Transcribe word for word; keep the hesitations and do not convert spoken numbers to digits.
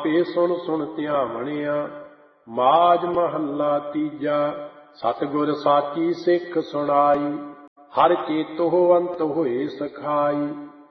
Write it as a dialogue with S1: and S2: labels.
S1: ਆਪੇ ਸੁਣ ਸੁਣ ਧਿਆਵਣਿਆ। ਮਾਝ ਮਹੱਲਾ ਤੀਜਾ। ਸਤਿਗੁਰ ਸਾਚੀ ਸਿੱਖ ਸੁਣਾਈ, ਹਰਿ ਚੇਤੋ ਅੰਤ ਹੋਏ ਸਖਾਈ।